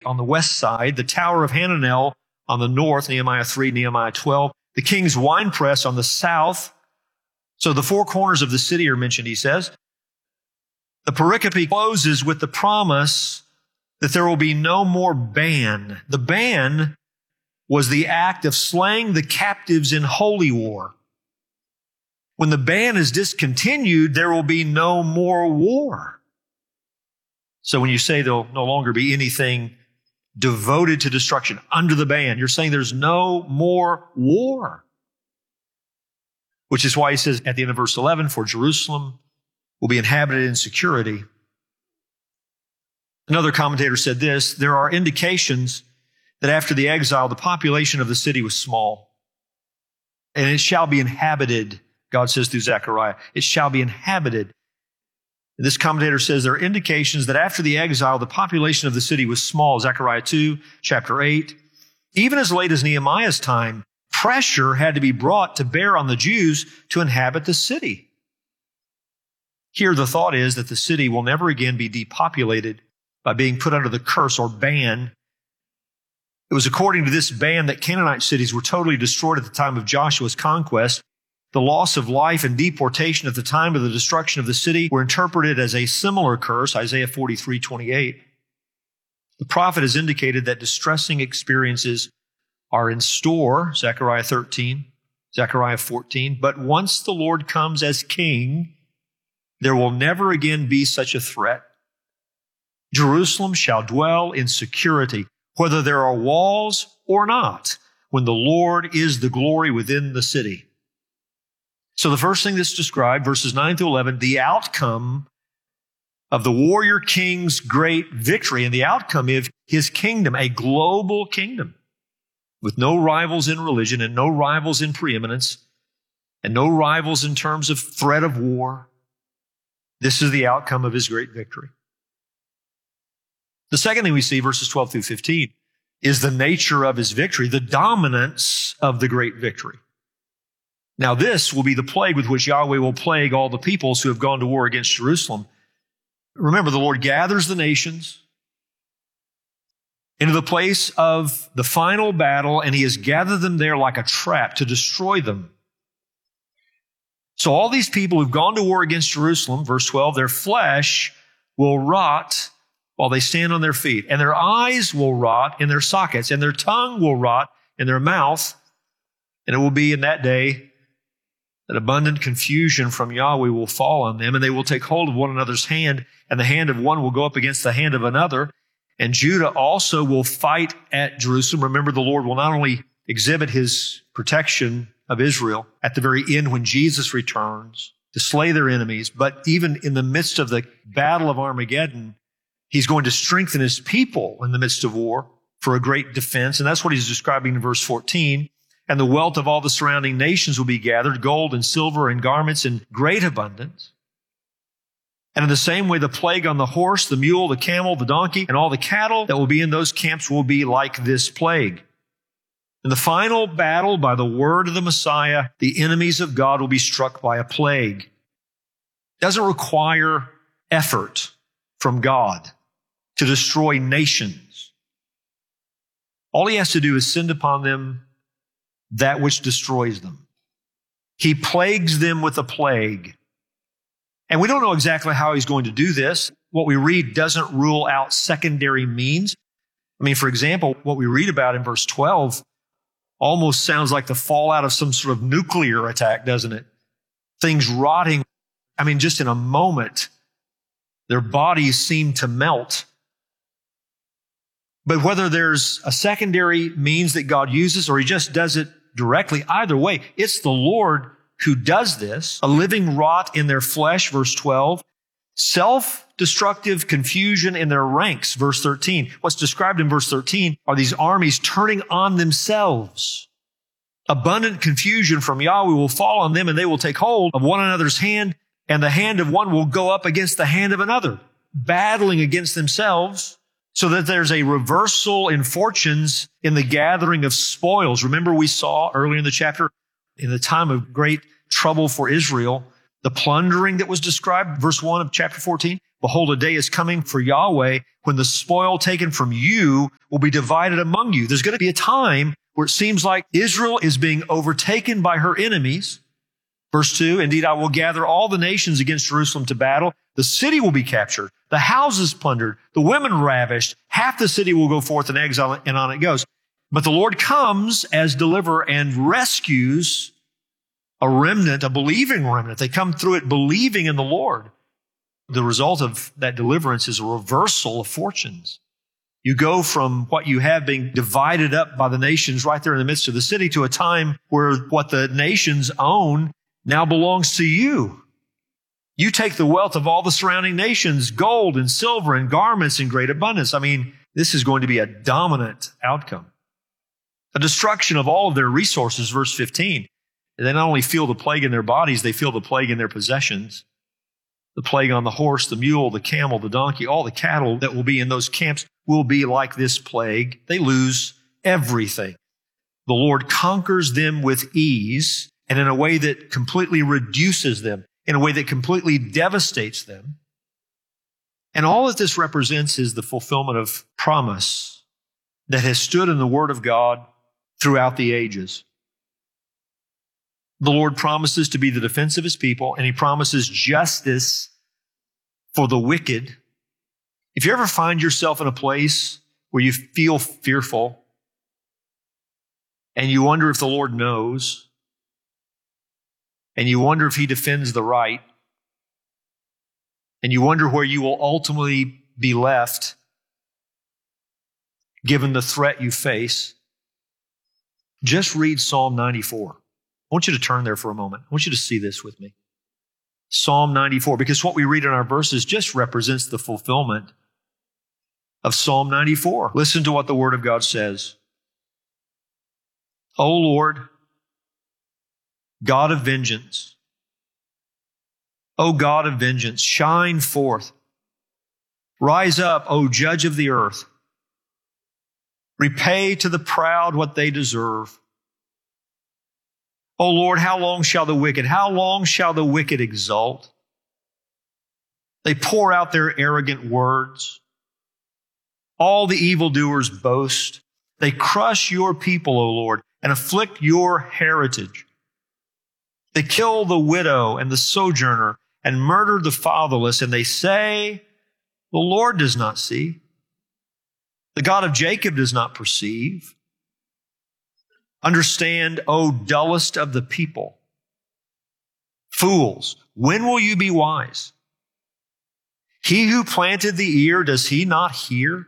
on the west side, the Tower of Hananel on the north, Nehemiah 3, Nehemiah 12, the king's winepress on the south. So the four corners of the city are mentioned, he says. The pericope closes with the promise that there will be no more ban. The ban was the act of slaying the captives in holy war. When the ban is discontinued, there will be no more war. So when you say there'll no longer be anything devoted to destruction under the ban, you're saying there's no more war. Which is why he says at the end of verse 11, for Jerusalem will be inhabited in security. Another commentator said this, there are indications that after the exile, the population of the city was small. And it shall be inhabited, God says through Zechariah. It shall be inhabited. And this commentator says there are indications that after the exile, the population of the city was small. Zechariah 2, chapter 8. Even as late as Nehemiah's time, pressure had to be brought to bear on the Jews to inhabit the city. Here, the thought is that the city will never again be depopulated by being put under the curse or ban. It was according to this ban that Canaanite cities were totally destroyed at the time of Joshua's conquest. The loss of life and deportation at the time of the destruction of the city were interpreted as a similar curse, Isaiah 43:28. The prophet has indicated that distressing experiences are in store, Zechariah 13, Zechariah 14. But once the Lord comes as king, there will never again be such a threat. Jerusalem shall dwell in security, whether there are walls or not, when the Lord is the glory within the city. So the first thing that's described, verses 9 through 11, the outcome of the warrior king's great victory, and the outcome of his kingdom, a global kingdom, with no rivals in religion and no rivals in preeminence, and no rivals in terms of threat of war. This is the outcome of his great victory. The second thing we see, verses 12 through 15, is the nature of his victory, the dominance of the great victory. Now this will be the plague with which Yahweh will plague all the peoples who have gone to war against Jerusalem. Remember, the Lord gathers the nations into the place of the final battle, and he has gathered them there like a trap to destroy them. So all these people who've gone to war against Jerusalem, verse 12, their flesh will rot while they stand on their feet, and their eyes will rot in their sockets, and their tongue will rot in their mouth, and it will be in that day that abundant confusion from Yahweh will fall on them, and they will take hold of one another's hand, and the hand of one will go up against the hand of another, and Judah also will fight at Jerusalem. Remember, the Lord will not only exhibit his protection of Israel at the very end when Jesus returns to slay their enemies, but even in the midst of the battle of Armageddon, he's going to strengthen his people in the midst of war for a great defense. And that's what he's describing in verse 14. And the wealth of all the surrounding nations will be gathered, gold and silver and garments in great abundance. And in the same way, the plague on the horse, the mule, the camel, the donkey, and all the cattle that will be in those camps will be like this plague. In the final battle, by the word of the Messiah, the enemies of God will be struck by a plague. It doesn't require effort from God to destroy nations. All he has to do is send upon them that which destroys them. He plagues them with a plague. And we don't know exactly how he's going to do this. What we read doesn't rule out secondary means. I mean, for example, what we read about in verse 12 almost sounds like the fallout of some sort of nuclear attack, doesn't it? Things rotting. I mean, just in a moment, their bodies seem to melt. But whether there's a secondary means that God uses or he just does it directly, either way, it's the Lord who does this. A living rot in their flesh, verse 12. Self-destructive confusion in their ranks, verse 13. What's described in verse 13 are these armies turning on themselves. Abundant confusion from Yahweh will fall on them, and they will take hold of one another's hand, and the hand of one will go up against the hand of another, battling against themselves, so that there's a reversal in fortunes in the gathering of spoils. Remember, we saw earlier in the chapter, in the time of great trouble for Israel, the plundering that was described, verse 1 of chapter 14, Behold, a day is coming for Yahweh when the spoil taken from you will be divided among you. There's going to be a time where it seems like Israel is being overtaken by her enemies. Verse 2, indeed, I will gather all the nations against Jerusalem to battle. The city will be captured, the houses plundered, the women ravished. Half the city will go forth in exile, and on it goes. But the Lord comes as deliverer and rescues a remnant, a believing remnant. They come through it believing in the Lord. The result of that deliverance is a reversal of fortunes. You go from what you have being divided up by the nations right there in the midst of the city to a time where what the nations own now belongs to you. You take the wealth of all the surrounding nations, gold and silver and garments in great abundance. I mean, this is going to be a dominant outcome. A destruction of all of their resources, verse 15. They not only feel the plague in their bodies, they feel the plague in their possessions. The plague on the horse, the mule, the camel, the donkey, all the cattle that will be in those camps will be like this plague. They lose everything. The Lord conquers them with ease and in a way that completely reduces them, in a way that completely devastates them. And all that this represents is the fulfillment of promise that has stood in the Word of God throughout the ages. The Lord promises to be the defense of His people, and He promises justice for the wicked. If you ever find yourself in a place where you feel fearful and you wonder if the Lord knows, and you wonder if He defends the right, and you wonder where you will ultimately be left given the threat you face, just read Psalm 94. I want you to turn there for a moment. I want you to see this with me. Psalm 94, because what we read in our verses just represents the fulfillment of Psalm 94. Listen to what the Word of God says. O Lord, God of vengeance, O God of vengeance, shine forth. Rise up, O Judge of the earth. Repay to the proud what they deserve. O Lord, how long shall the wicked exult? They pour out their arrogant words. All the evildoers boast. They crush your people, O Lord, and afflict your heritage. They kill the widow and the sojourner and murder the fatherless, and they say, the Lord does not see. The God of Jacob does not perceive. Understand, O dullest of the people. Fools, when will you be wise? He who planted the ear, does he not hear?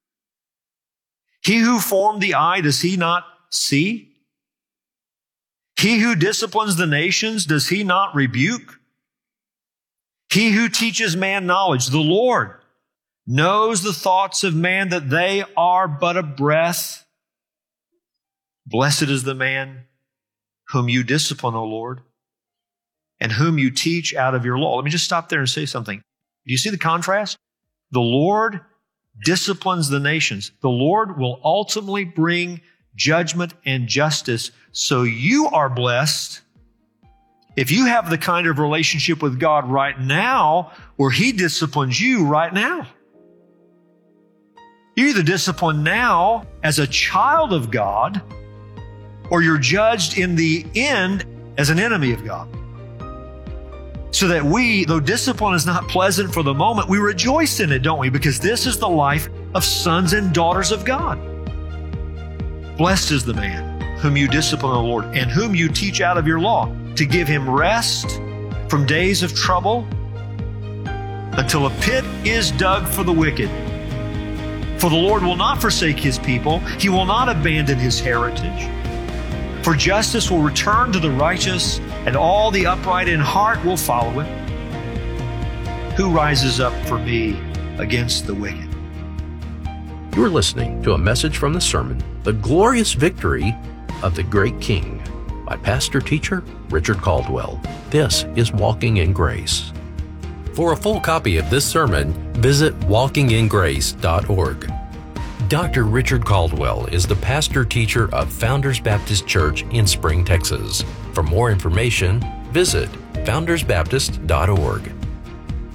He who formed the eye, does he not see? He who disciplines the nations, does he not rebuke? He who teaches man knowledge, the Lord, knows the thoughts of man, that they are but a breath. Blessed is the man whom you discipline, O Lord, and whom you teach out of your law. Let me just stop there and say something. Do you see the contrast? The Lord disciplines the nations. The Lord will ultimately bring judgment and justice. So you are blessed if you have the kind of relationship with God right now where He disciplines you right now. You're either disciplined now as a child of God, or you're judged in the end as an enemy of God. So that we, though discipline is not pleasant for the moment, we rejoice in it, don't we? Because this is the life of sons and daughters of God. Blessed is the man whom you discipline, O Lord, and whom you teach out of your law, to give him rest from days of trouble until a pit is dug for the wicked. For the Lord will not forsake His people. He will not abandon His heritage. For justice will return to the righteous, and all the upright in heart will follow it. Who rises up for me against the wicked? You're listening to a message from the sermon, The Glorious Victory of the Great King, by pastor-teacher Richard Caldwell. This is Walking in Grace. For a full copy of this sermon, visit walkingingrace.org. Dr. Richard Caldwell is the pastor-teacher of Founders Baptist Church in Spring, Texas. For more information, visit foundersbaptist.org.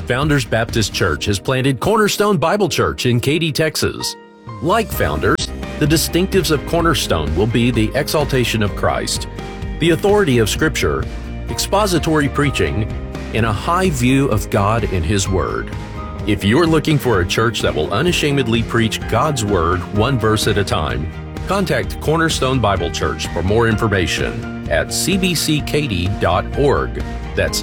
Founders Baptist Church has planted Cornerstone Bible Church in Katy, Texas. Like Founders, the distinctives of Cornerstone will be the exaltation of Christ, the authority of Scripture, expository preaching, and a high view of God and His Word. If you're looking for a church that will unashamedly preach God's Word one verse at a time, contact Cornerstone Bible Church for more information at cbckaty.org. That's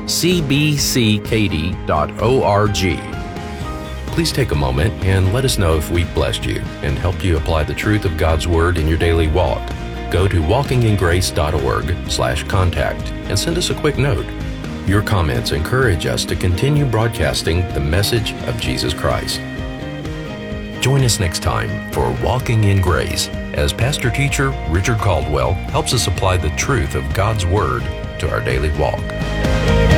cbckaty.org. Please take a moment and let us know if we've blessed you and helped you apply the truth of God's Word in your daily walk. Go to walkingingrace.org/contact and send us a quick note. Your comments encourage us to continue broadcasting the message of Jesus Christ. Join us next time for Walking in Grace as Pastor Teacher Richard Caldwell helps us apply the truth of God's Word to our daily walk.